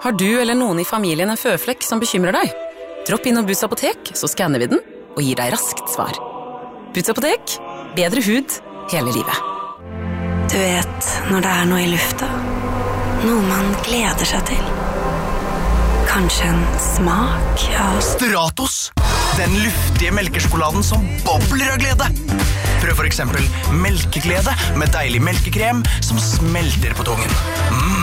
Har du eller noen i familien en føflekk som bekymrer deg? Dropp inn og Boots apotek, så skanner vi den og gir deg raskt svar. Boots apotek, bedre hud hele livet. Du vet når det noe i lufta, noe man gleder seg til. Kanskje en smak av Stratos, den luftige melkesjokoladen som bobler av glede. Prøv for eksempel melkeglede med deilig melkekrem som smelter på tungen.